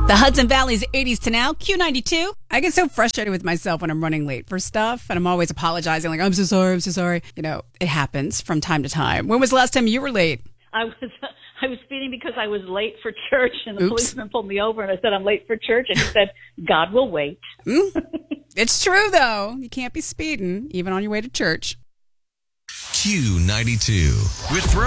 The Hudson Valley's 80s to now, Q92. I get so frustrated with myself when I'm running late for stuff, and I'm always apologizing, like, I'm so sorry. You know, it happens from time to time. When was the last time you were late? I was speeding because I was late for church, and the policeman pulled me over, and I said, I'm late for church, and he said, God will wait. It's true, though. You can't be speeding, even on your way to church. Q92 with